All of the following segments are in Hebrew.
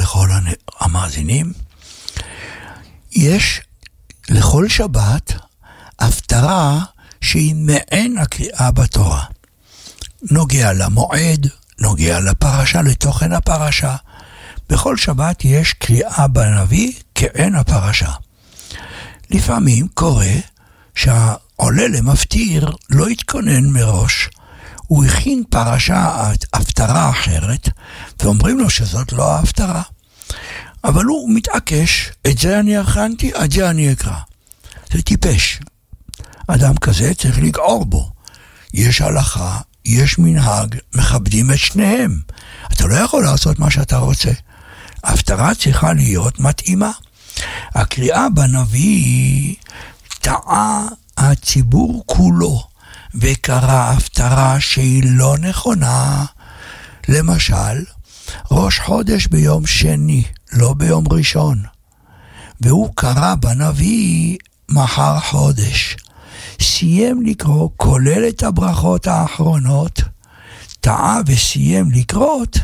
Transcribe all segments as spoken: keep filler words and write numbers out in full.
לכל המאזינים. יש לכל שבת הפטרה שהיא מעין הקריאה בתורה. נוגע למועד, נוגע לפרשה, לתוכן הפרשה. בכל שבת יש קריאה בנביא כעין הפרשה. לפעמים קורה שהעולה למפטיר לא התכונן מראש. הוא הכין פרשה, הפטרה אחרת, ואומרים לו שזאת לא ההפטרה. אבל הוא מתעקש, את זה אני הכנתי, את זה אני אקרא. זה טיפש. אדם כזה צריך לגעור בו. יש הלכה, יש מנהג, מכבדים את שניהם. אתה לא יכול לעשות מה שאתה רוצה. ההפטרה צריכה להיות מתאימה. הקריאה בנביא טעה הציבור כולו, וקרא הפטרה שהיא לא נכונה. למשל, ראש חודש ביום שני, לא ביום ראשון. והוא קרא בנביא מחר חודש. סיים לקרוא, כולל את הברכות האחרונות, טעה וסיים לקרות,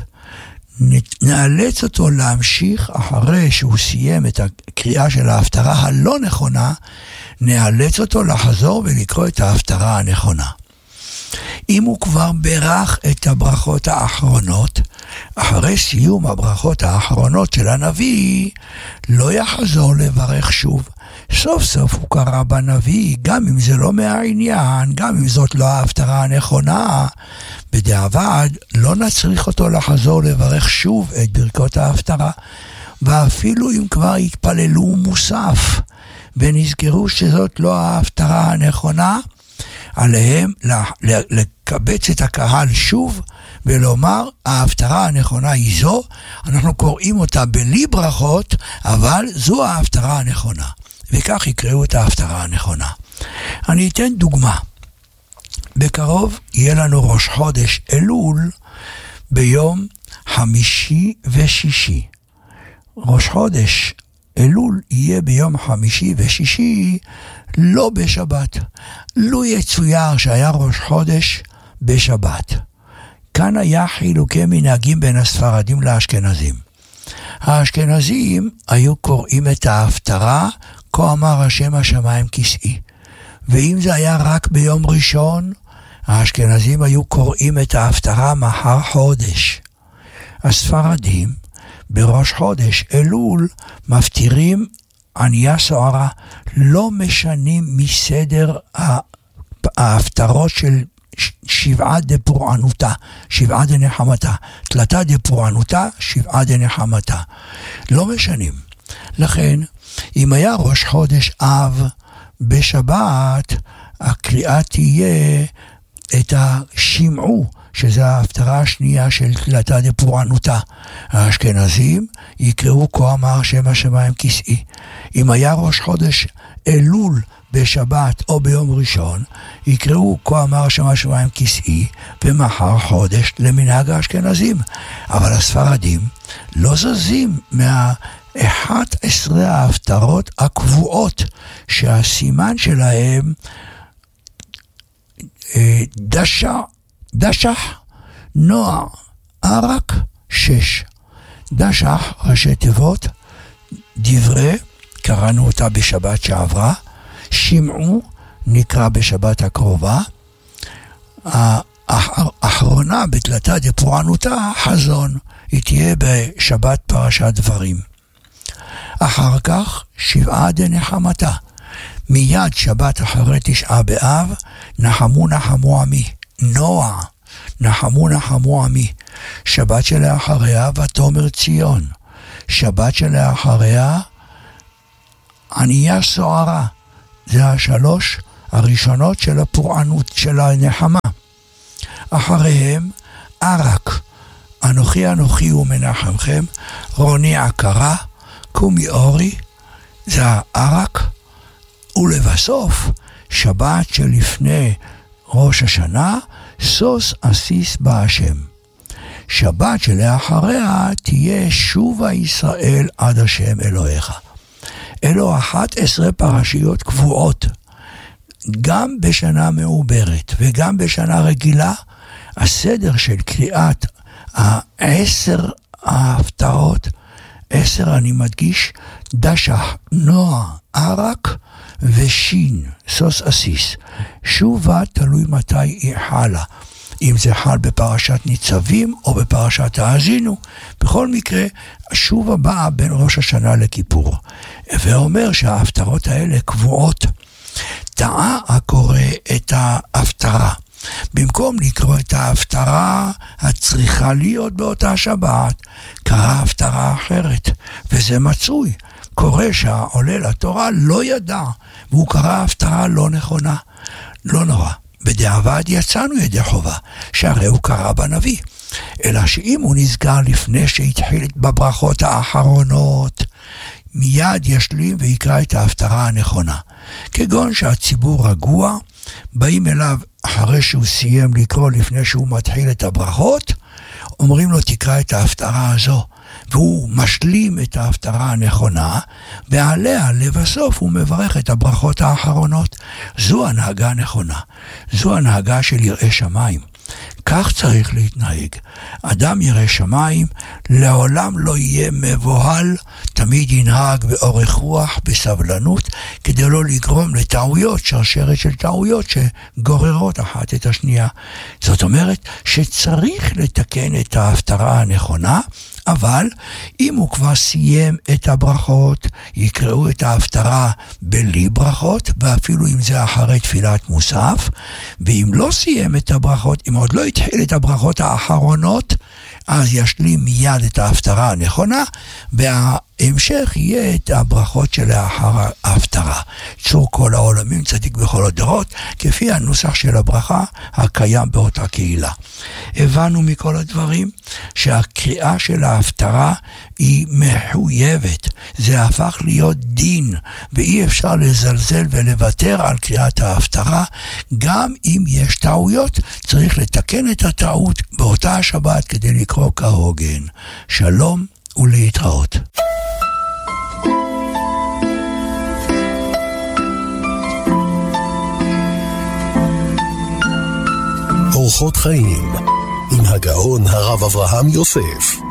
נאלץ אותו להמשיך אחרי שהוא סיים את הקריאה של ההפטרה הלא נכונה, נאלץ אותו לחזור ולקרוא את ההפטרה הנכונה. אם הוא כבר ברך את הברכות האחרונות, אחרי סיום הברכות האחרונות של הנביא, לא יחזור לברך שוב. סוף סוף הוא קרא בנביא, גם אם זה לא מהעניין, גם אם זאת לא ההפטרה הנכונה, בדיעבד לא נצריך אותו לחזור לברך שוב את ברכות ההפטרה. ואפילו אם כבר התפללו מוסף, ונזכרו שזאת לא ההפטרה הנכונה, עליהם לקבץ את הקהל שוב ולומר, ההפטרה הנכונה היא זו, אנחנו קוראים אותה בלי ברכות, אבל זו ההפטרה הנכונה. וכך יקראו את ההפטרה הנכונה. אני אתן דוגמה. בקרוב יהיה לנו ראש חודש אלול ביום חמישי ושישי. ראש חודש אלול יהיה ביום חמישי ושישי, לא בשבת. לא יצויר שהיה ראש חודש בשבת. כאן היה חילוקי מנהגים בין הספרדים לאשכנזים. האשכנזים היו קוראים את ההפטרה, כה אמר השם השמיים כסאי. ואם זה היה רק ביום ראשון, האשכנזים היו קוראים את ההפטרה מחר חודש. הספרדים בראש חודש אלול מפטירים עניה סוערה, לא משנים מסדר ההפטרות של שבעה דפורענותה, שבעה דנחמתה, תלתה דפורענותה, שבעה דנחמתה. לא משנים. לכן, אם היה ראש חודש אב בשבת, הקריאה תהיה את השמעו, שזה ההפטרה השנייה של תלתה דפורענותה. האשכנזים יקראו כה אמר שם השמיים כסאי. אם היה ראש חודש אלול בשבת או ביום ראשון, יקראו כה אמר שם השמיים כסאי, ומחר חודש למנהג האשכנזים. אבל הספרדים לא זזים מה אחת עשרה ההפטרות הקבועות, שהסימן שלהם דשא, דשח, נוע, ערק, שש. דשח, ראשי תיבות, דברי, קראנו אותה בשבת שעברה, שמעו, נקרא בשבת הקרובה, האחרונה בתלתה דפורענותה, חזון, היא תהיה בשבת פרשת דברים. אחר כך, שבעה דנחמתה, מיד שבת אחרי תשעה באב, נחמו נחמו עמי, נוע, נחמו נחמו עמי. שבת שלאחריה ותאמר ציון. שבת שלאחריה עניה סוערה. זה השלוש הראשונות של הפורענות, של הנחמה. אחריהם ערק, אנוכי אנוכי ומנחמכם, רוני עקרה, קומי אורי, זה הערק. ולבסוף, שבת שלפני ראש השנה, סוס אסיס בהשם. שבת שלאחריה תהיה שובה ישראל עד השם אלוהיך. אלו אחת עשרה פרשיות קבועות. גם בשנה מעוברת וגם בשנה רגילה, הסדר של קריאת העשר ההפטרות עשר אני מדגיש, דשח, נוע, ערק ושין, סוס אסיס. שובה תלוי מתי היא חלה. אם זה חל בפרשת ניצבים או בפרשת האזינו, בכל מקרה, שובה באה בין ראש השנה לכיפור. ואומר שההפטרות האלה קבועות. טעה הקורא את ההפטרה. במקום לקרוא את ההפטרה הצריכה להיות באותה שבת, קרא הפטרה אחרת, וזה מצוי. קורא שהעולה לתורה לא ידע, והוא קרא הפטרה לא נכונה. לא נורא. בדיעבד יצאנו ידי חובה, שהרי הוא קרא בנביא. אלא שאם הוא נסגר לפני שהתחיל בברכות האחרונות, מיד ישלים ויקרא את ההפטרה הנכונה. כגון שהציבור רגוע, באים אליו אחרי שהוא סיים לקרוא לפני שהוא מתחיל את הברכות, אומרים לו תקרא את ההפטרה הזו, והוא משלים את ההפטרה הנכונה, ועליה לבסוף הוא מברך את הברכות האחרונות. זו הנהגה הנכונה, זו הנהגה של יראי שמיים. כך צריך להתנהג. אדם ירא שמיים לעולם לא יהיה מבוהל, תמיד ינהג באורך רוח, בסבלנות, כדי לא לגרום לטעויות, שרשרת של טעויות שגוררות אחת את השנייה. זאת אומרת שצריך לתקן את ההפטרה הנכונה, אבל אם הוא כבר סיים את הברכות, יקראו את ההפטרה בלי ברכות, ואפילו אם זה אחרי תפילת מוסף, ואם לא סיים את הברכות, אם עוד לא התחיל את הברכות האחרונות, אז ישלים מיד את ההפטרה הנכונה, וההמשך יהיה את הברכות שלאחר ההפטרה. צור כל העולמים צדיק בכל הדורות, כפי הנוסח של הברכה הקיים באותה קהילה. הבנו מכל הדברים שהקריאה של ההפטרה היא מחויבת. זה הפך להיות דין, ואי אפשר לזלזל ולוותר על קריאת ההפטרה. גם אם יש טעויות, צריך לתקן את הטעות באותה השבת כדי לקרוא כהוגן. שלום ולהתראות. אורחות חיים עם הגאון הרב אברהם יוסף.